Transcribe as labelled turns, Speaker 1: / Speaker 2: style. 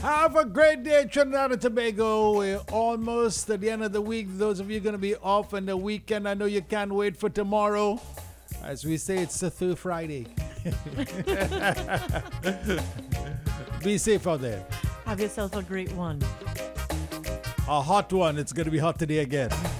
Speaker 1: Have a great day, Trinidad and Tobago. We're almost at the end of the week. Those of you going to be off on the weekend, I know you can't wait for tomorrow. As we say, it's the third Friday. Be safe out there.
Speaker 2: Have yourself a great one.
Speaker 1: A hot one. It's going to be hot today again.